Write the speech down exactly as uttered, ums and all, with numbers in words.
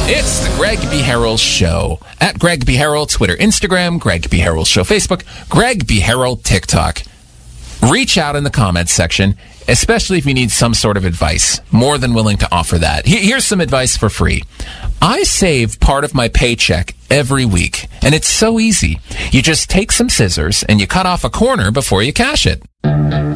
It's the Greg B. Harrell Show. At Greg B. Harrell, Twitter, Instagram, Greg B. Harrell Show, Facebook, Greg B. Harrell, TikTok. Reach out in the comments section, especially if you need some sort of advice. More than willing to offer that. Here's some advice for free. I save part of my paycheck every week, and it's so easy. You just take some scissors and you cut off a corner before you cash it.